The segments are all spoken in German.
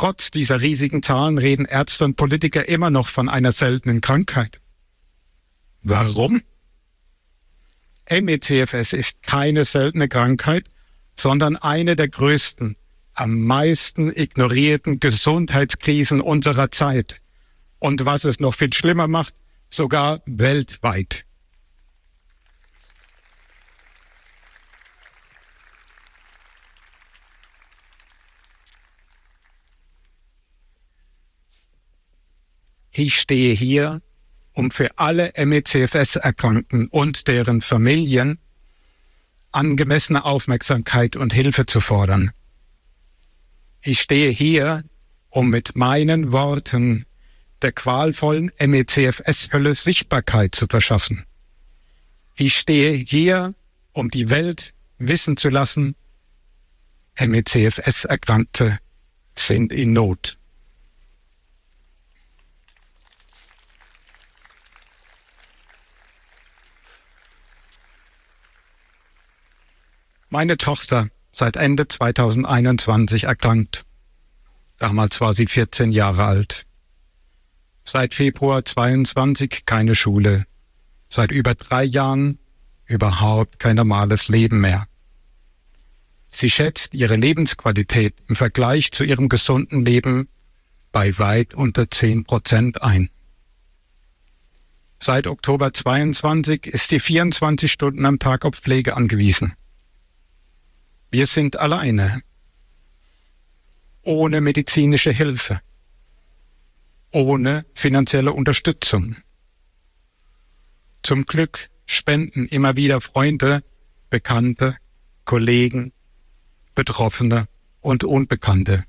Trotz dieser riesigen Zahlen reden Ärzte und Politiker immer noch von einer seltenen Krankheit. Warum? ME/CFS ist keine seltene Krankheit, sondern eine der größten, am meisten ignorierten Gesundheitskrisen unserer Zeit. Und was es noch viel schlimmer macht, sogar weltweit. Ich stehe hier, um für alle ME/CFS-Erkrankten und deren Familien angemessene Aufmerksamkeit und Hilfe zu fordern. Ich stehe hier, um mit meinen Worten der qualvollen ME/CFS-Hölle Sichtbarkeit zu verschaffen. Ich stehe hier, um die Welt wissen zu lassen, ME/CFS-Erkrankte sind in Not. Meine Tochter, seit Ende 2021 erkrankt. Damals war sie 14 Jahre alt. Seit Februar 22 keine Schule. Seit über 3 Jahren überhaupt kein normales Leben mehr. Sie schätzt ihre Lebensqualität im Vergleich zu ihrem gesunden Leben bei weit unter 10% ein. Seit Oktober 22 ist sie 24 Stunden am Tag auf Pflege angewiesen. Wir sind alleine, ohne medizinische Hilfe, ohne finanzielle Unterstützung. Zum Glück spenden immer wieder Freunde, Bekannte, Kollegen, Betroffene und Unbekannte.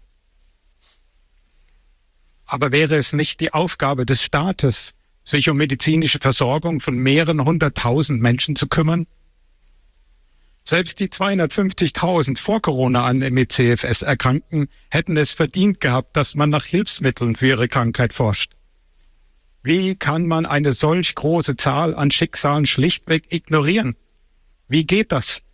Aber wäre es nicht die Aufgabe des Staates, sich um medizinische Versorgung von mehreren 100.000 Menschen zu kümmern? Selbst die 250.000 vor Corona an ME/CFS Erkrankten hätten es verdient gehabt, dass man nach Hilfsmitteln für ihre Krankheit forscht. Wie kann man eine solch große Zahl an Schicksalen schlichtweg ignorieren? Wie geht das?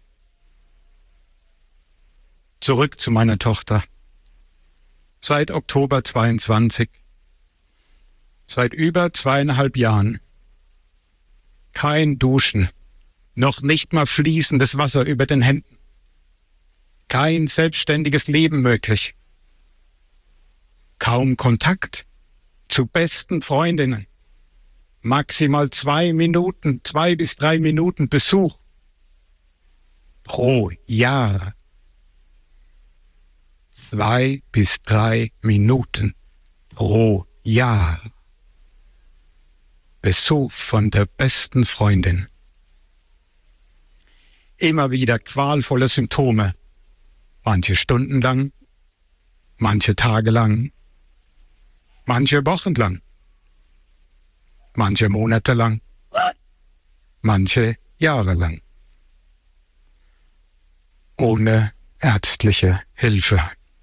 Zurück zu meiner Tochter. Seit Oktober 22, seit über 2,5 Jahren, kein Duschen. Noch nicht mal fließendes Wasser über den Händen. Kein selbstständiges Leben möglich. Kaum Kontakt zu besten Freundinnen. Maximal 2 bis 3 Minuten Besuch pro Jahr. 2 bis 3 Minuten pro Jahr. Besuch von der besten Freundin. Immer wieder qualvolle Symptome, manche Stunden lang, manche Tage lang, manche Wochen lang, manche Monate lang, manche Jahre lang. Ohne ärztliche Hilfe.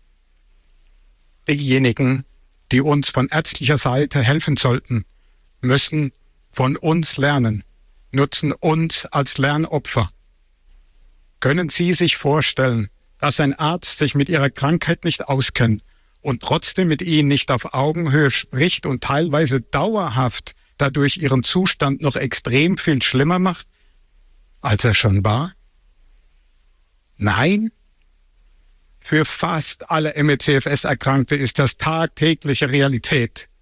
Diejenigen, die uns von ärztlicher Seite helfen sollten, müssen von uns lernen, nutzen uns als Lernopfer. Können Sie sich vorstellen, dass ein Arzt sich mit Ihrer Krankheit nicht auskennt und trotzdem mit Ihnen nicht auf Augenhöhe spricht und teilweise dauerhaft dadurch Ihren Zustand noch extrem viel schlimmer macht, als er schon war? Nein? Für fast alle ME/CFS-Erkrankte ist das tagtägliche Realität.